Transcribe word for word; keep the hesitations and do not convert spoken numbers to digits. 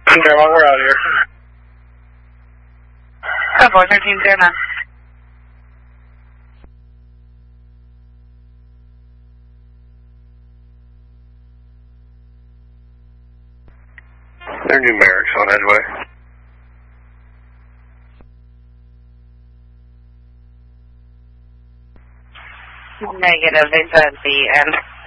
Okay, well, we're out here. Oh, four thirteen zero nine. They're numerics on Edgeway. Negative, they said the end.